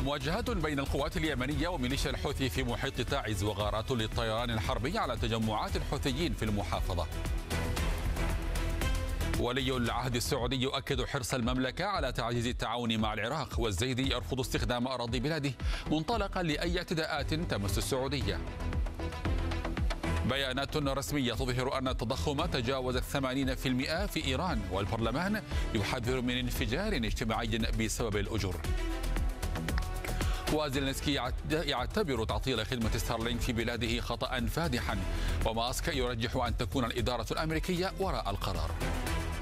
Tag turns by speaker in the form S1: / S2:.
S1: مواجهات بين القوات اليمنية وميليشيا الحوثي في محيط تعز وغارات للطيران الحربي على تجمعات الحوثيين في المحافظة. ولي العهد السعودي يؤكد حرص المملكة على تعزيز التعاون مع العراق، والزيدي يرفض استخدام أراضي بلاده منطلقا لأي اعتداءات تمس السعودية. بيانات رسمية تظهر أن التضخم تجاوز 80% في إيران، والبرلمان يحذر من انفجار اجتماعي بسبب الأجور. وزيلينسكي يعتبر تعطيل خدمة ستارلينك في بلاده خطأ فادحا، وماسك يرجح أن تكون الإدارة الأمريكية وراء القرار.